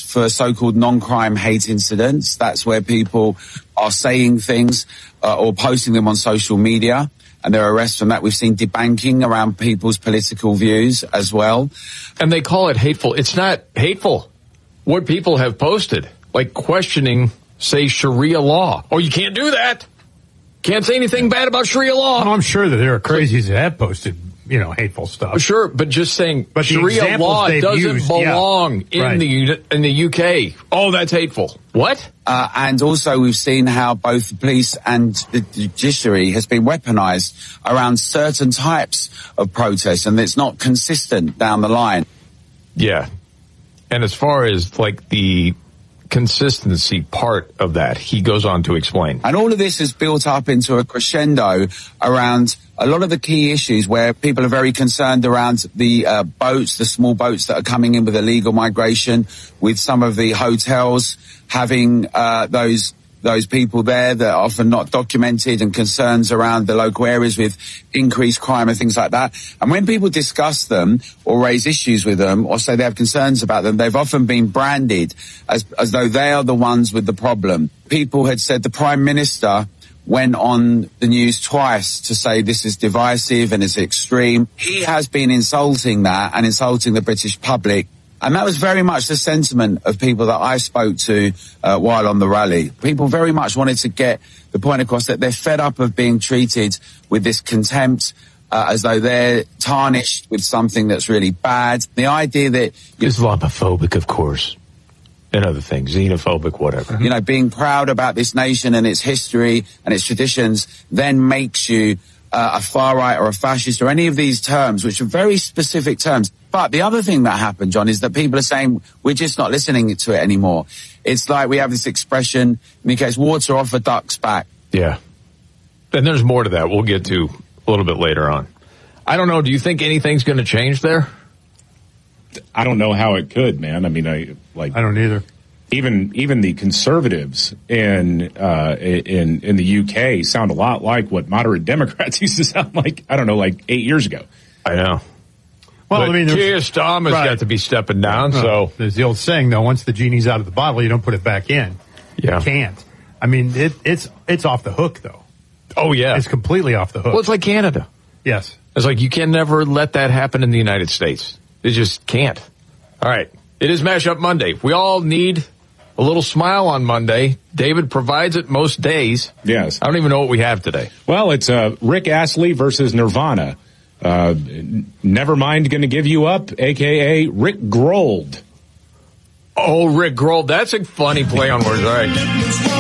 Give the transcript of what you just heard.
for so-called non-crime hate incidents. That's where people are saying things or posting them on social media, and there are arrests from that. We've seen debanking around people's political views as well. And they call it hateful. It's not hateful. What people have posted, like questioning, say, Sharia law. Oh, you can't do that. Can't say anything bad about Sharia law. I'm sure that there are crazies that have posted, hateful stuff. Sure, but just saying Sharia law doesn't belong in the UK. Oh, that's hateful. What? And also we've seen how both the police and the judiciary has been weaponized around certain types of protests, and it's not consistent down the line. Yeah. And as far as the consistency part of that, he goes on to explain. And all of this is built up into a crescendo around a lot of the key issues where people are very concerned around the boats, the small boats that are coming in with illegal migration, with some of the hotels having those people there that are often not documented, and concerns around the local areas with increased crime and things like that. And when people discuss them or raise issues with them or say they have concerns about them, they've often been branded as though they are the ones with the problem. People had said the Prime Minister went on the news twice to say this is divisive and it's extreme. He has been insulting that and insulting the British public. And that was very much the sentiment of people that I spoke to while on the rally. People very much wanted to get the point across that they're fed up of being treated with this contempt, as though they're tarnished with something that's really bad. The idea that... Islamophobic, of course, and other things, xenophobic, whatever. Being proud about this nation and its history and its traditions then makes you a far right or a fascist or any of these terms, which are very specific terms. But the other thing that happened, John, is that people are saying we're just not listening to it anymore. It's like we have this expression, in the case, water off a duck's back. Yeah. And there's more to that we'll get to a little bit later on. I don't know. Do you think anything's going to change there? I don't know how it could, man. I mean, I don't either. Even the conservatives in the UK sound a lot like what moderate Democrats used to sound like, 8 years ago. I know. Well, but Keir Starmer's got to be stepping down. So there's the old saying, though: once the genie's out of the bottle, you don't put it back in. Yeah, you can't. I mean, it's off the hook, though. Oh yeah, it's completely off the hook. Well, it's like Canada. Yes, it's like you can never let that happen in the United States. It just can't. All right, it is Mashup Monday. We all need a little smile on Monday. David provides it most days. Yes, I don't even know what we have today. Well, it's Rick Astley versus Nirvana. Nevermind Gonna Give You Up, a.k.a. Rick Grold. Oh, Rick Grold. That's a funny play on words. All right.